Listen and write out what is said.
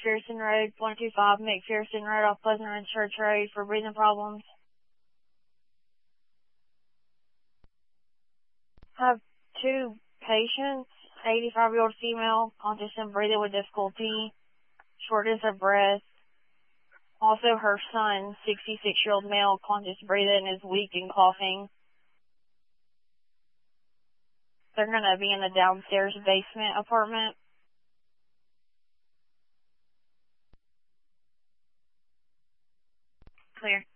McPherson Road, 125 McPherson Road off Pleasant Run Church Road for breathing problems. I have two patients, 85-year-old female, conscious and breathing with difficulty, shortness of breath. Also her son, 66-year-old male, conscious breathing, is weak and coughing. They're going to be in the downstairs basement apartment. Clear.